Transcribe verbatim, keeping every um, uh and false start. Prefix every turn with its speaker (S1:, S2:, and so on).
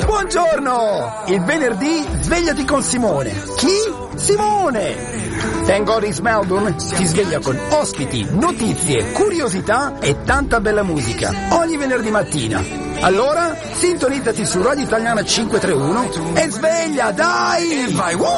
S1: Buongiorno! Il venerdì svegliati con Simone. Chi? Simone! Thank God It's Melbourne ti sveglia con ospiti, notizie, curiosità e tanta bella musica ogni venerdì mattina. Allora, sintonizzati su Radio Italiana cinquecentotrentuno e sveglia, dai!